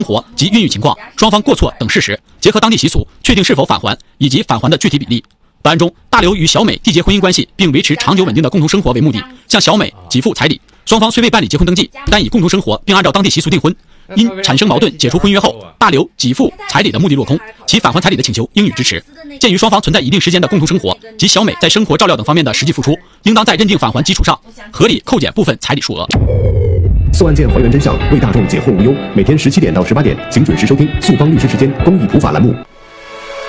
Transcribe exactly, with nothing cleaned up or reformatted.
活及孕育情况、双方过错等事实，结合当地习俗，确定是否返还以及返还的具体比例。本案中，大刘与小美缔结婚姻关系，并维持长久稳定的共同生活为目的，向小美给付彩礼。双方虽未办理结婚登记，但以共同生活并按照当地习俗订婚。因产生矛盾解除婚约后，大刘给付彩礼的目的落空，其返还彩礼的请求应予支持。鉴于双方存在一定时间的共同生活及小美在生活照料等方面的实际付出，应当在认定返还基础上，合理扣减部分彩礼数额。 诉案件还原真相，为大众解惑无忧。每天十七点到十八点，请准时收听诉方律师时间公益普法栏目。